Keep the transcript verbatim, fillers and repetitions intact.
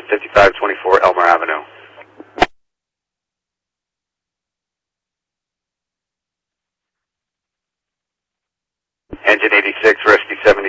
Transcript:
fifty-five twenty-four Elmer Avenue. Engine eighty-six, Rescue seventy.